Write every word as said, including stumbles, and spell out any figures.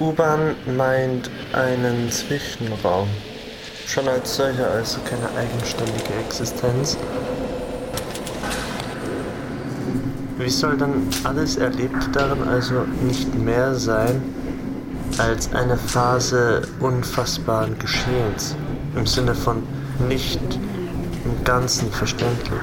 U-Bahn meint einen Zwischenraum. Schon als solcher, also keine eigenständige Existenz. Wie soll dann alles Erlebte darin also nicht mehr sein als eine Phase unfassbaren Geschehens, im Sinne von nicht im Ganzen verständlich?